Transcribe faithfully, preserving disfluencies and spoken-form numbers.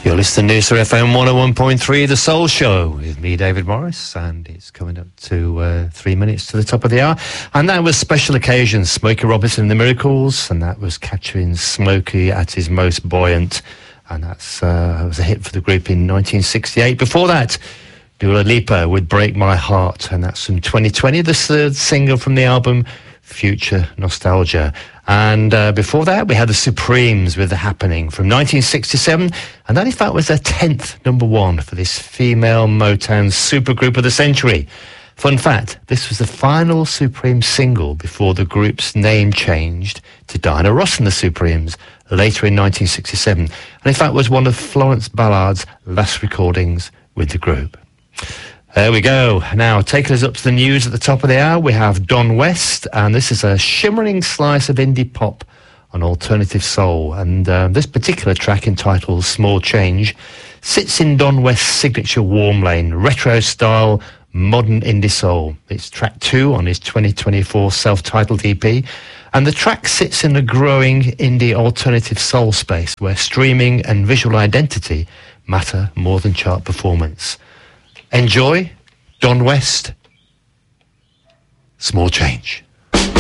You're listening to Noosa F M one oh one point three, The Soul Show, with me, David Morris, and it's coming up to uh, three minutes to the top of the hour. And that was Special Occasions, Smokey Robinson and the Miracles, and that was capturing Smokey at his most buoyant, and that's uh, was a hit for the group in nineteen sixty-eight. Before that, Dua Lipa with Break My Heart, and that's from twenty twenty, the third single from the album Future Nostalgia. And uh, before that, we had the Supremes with The Happening from nineteen sixty-seven, and that in fact was their tenth number one for this female Motown supergroup of the century. Fun fact, this was the final Supreme single before the group's name changed to Diana Ross and the Supremes later in nineteen sixty-seven, and in fact was one of Florence Ballard's last recordings with the group. There we go. Now, taking us up to the news at the top of the hour, we have Don West, and this is a shimmering slice of indie pop and alternative soul. And uh, this particular track, entitled Small Change, sits in Don West's signature warm lane, retro-style, modern indie soul. It's track two on his twenty twenty-four self-titled E P, and the track sits in a growing indie alternative soul space where streaming and visual identity matter more than chart performance. Enjoy Don West, Small Change.